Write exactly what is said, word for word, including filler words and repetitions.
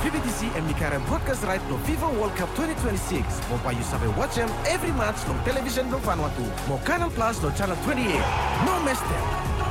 V B T C M D K R broadcast right no FIFA World Cup twenty twenty-six. Mo pa you sabe watch them every match from television no Vanuatu. Mo Canal Plus no channel twenty-eight. No mess them.